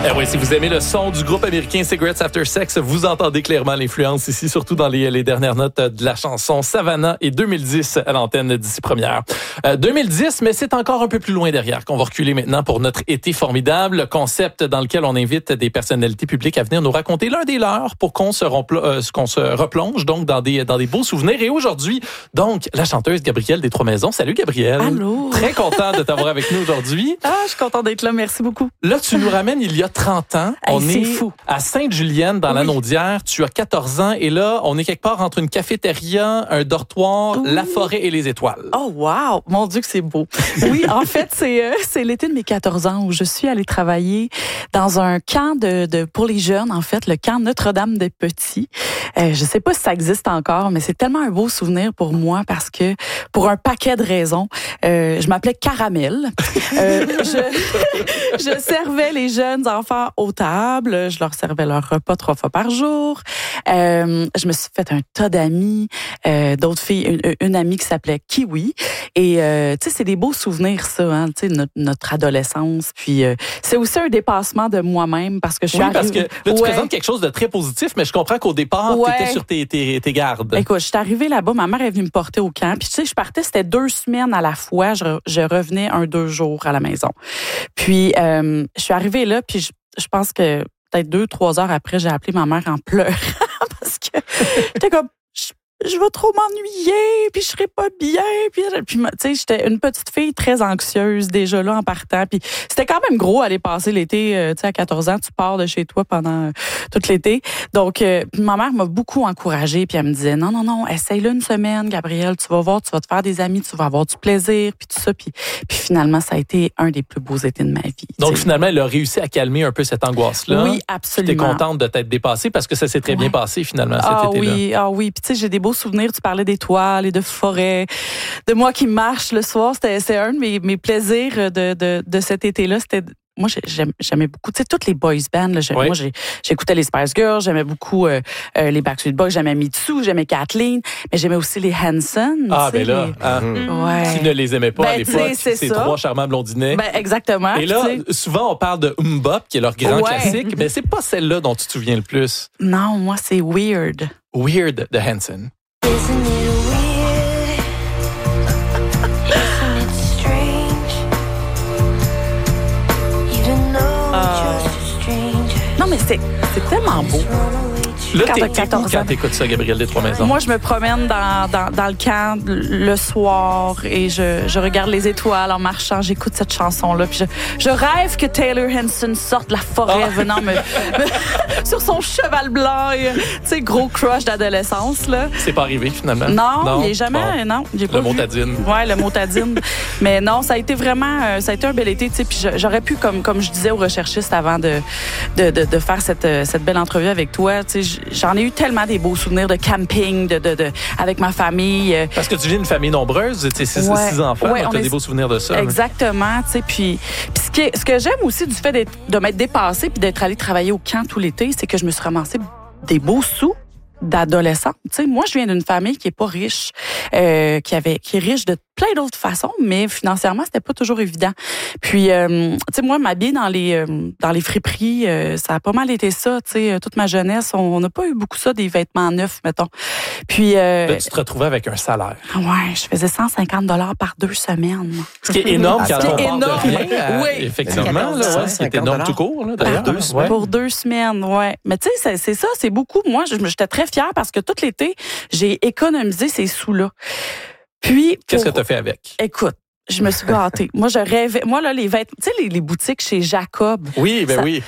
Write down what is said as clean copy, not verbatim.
Eh oui, si vous aimez le son du groupe américain Cigarettes After Sex, vous entendez clairement l'influence ici, surtout dans les dernières notes de la chanson Savannah et 2010 à l'antenne d'ici première. 2010, mais c'est encore un peu plus loin derrière qu'on va reculer maintenant pour notre été formidable, le concept dans lequel on invite des personnalités publiques à venir nous raconter l'un des leurs pour qu'on se replonge donc dans des beaux souvenirs. Et aujourd'hui, donc, la chanteuse Gabrielle des Trois-Maisons. Salut Gabrielle. Allô. Très content de t'avoir avec nous aujourd'hui. Ah, je suis contente d'être là. Merci beaucoup. Là, tu nous ramènes il y a 30 ans. Hey, On c'est est fou. à Sainte-Julienne, dans la Naudière. Tu as 14 ans et là, on est quelque part entre une cafétéria, un dortoir, la forêt et les étoiles. Oh, wow! Mon Dieu que c'est beau. Oui, en fait, c'est l'été de mes 14 ans où je suis allée travailler dans un camp pour les jeunes, en fait, le camp Notre-Dame-des-Petits. Je sais pas si ça existe encore, mais c'est tellement un beau souvenir pour moi parce que, pour un paquet de raisons, je m'appelais Caramel. Je servais les jeunes enfants aux tables. Je leur servais leur repas 3 fois par jour. Je me suis fait un tas d'amis, d'autres filles, une amie qui s'appelait Kiwi. Et tu sais, c'est des beaux souvenirs, ça, hein, tu sais, notre adolescence. Puis c'est aussi un dépassement de moi-même parce que je suis arrivée... parce que là, tu présentes quelque chose de très positif, mais je comprends qu'au départ, tu étais sur tes gardes. Écoute, je suis arrivée là-bas, ma mère est venue me porter au camp. Puis tu sais, je partais, c'était 2 semaines à la fois. Je revenais 1-2 jours à la maison. Puis je suis arrivée là, puis je pense que peut-être 2-3 heures après, j'ai appelé ma mère en pleurant parce que j'étais comme... Je vais trop m'ennuyer, puis je serai pas bien. Puis tu sais, j'étais une petite fille très anxieuse déjà là en partant. Puis c'était quand même gros aller passer l'été. Tu sais, à 14 ans, tu pars de chez toi pendant tout l'été. Donc, ma mère m'a beaucoup encouragée. Puis elle me disait, non, essaye-le une semaine, Gabrielle. Tu vas voir, tu vas te faire des amis, tu vas avoir du plaisir, puis tout ça. Puis finalement, ça a été un des plus beaux étés de ma vie. Donc, finalement, elle a réussi à calmer un peu cette angoisse-là. Oui, absolument. Tu es contente de t'être dépassée parce que ça s'est très bien passé finalement cet été-là. Ah oui. Puis tu sais, j'ai des beaux souvenirs. Tu parlais d'étoiles et de forêts, de moi qui marche le soir. C'est un de mes plaisirs de cet été-là. Moi, j'aimais beaucoup, tu sais, toutes les boys bands. Là, moi, j'écoutais les Spice Girls, j'aimais beaucoup les Backstreet Boys, j'aimais Mitsu, j'aimais Kathleen, mais j'aimais aussi les Hanson. Ah, ben là, qui ne les aimait pas à l'époque, ces 3 charmants blondinets. Ben, exactement. Et là, souvent, on parle de Bop, qui est leur grand classique, mais c'est pas celle-là dont tu te souviens le plus. Non, moi, c'est Weird. Weird de Hanson. Non, mais c'est tellement beau. Là, quand t'écoutes ça, Gabrielle des Trois-Maisons? Moi, je me promène dans le camp le soir et je regarde les étoiles en marchant. J'écoute cette chanson-là. Puis je rêve que Taylor Hanson sorte de la forêt venant sur son cheval blanc. Tu sais, gros crush d'adolescence, là. C'est pas arrivé, finalement? Non, il n'est jamais... Bon. Non, j'ai pas le motadine. Oui, le motadine. Mais non, ça a été vraiment... ça a été un bel été, tu sais. Puis j'aurais pu, comme je disais aux recherchistes avant de faire cette belle entrevue avec toi, tu sais, j'en ai eu tellement des beaux souvenirs de camping, avec ma famille. Parce que tu viens d'une famille nombreuse, tu sais, 6 enfants, donc tu as des beaux souvenirs de ça. Exactement, tu sais. Puis ce que j'aime aussi du fait de m'être dépassée puis d'être allée travailler au camp tout l'été, c'est que je me suis ramassée des beaux sous d'adolescente. Tu sais, moi, je viens d'une famille qui est pas riche, qui est riche de plein d'autres façons, mais financièrement, c'était pas toujours évident. Puis, tu sais, moi, m'habiller dans les friperies, ça a pas mal été ça. Tu sais, toute ma jeunesse, on n'a pas eu beaucoup ça, des vêtements neufs, mettons. Puis, là, tu te retrouvais avec un salaire. Ouais, je faisais 150 $ par 2 semaines. Ce qui est énorme quand on parle de rien. Oui, effectivement, là, ce qui est énorme tout court, là, d'ailleurs. Pour 2 semaines, ouais. Mais tu sais, c'est ça, c'est beaucoup. Moi, j'étais très fière parce que tout l'été, j'ai économisé ces sous-là. Puis, qu'est-ce que tu as fait avec? Écoute, je me suis gâtée. Moi, je rêvais. Moi, là, les vêtements, tu sais, les boutiques chez Jacob. Oui, ben oui.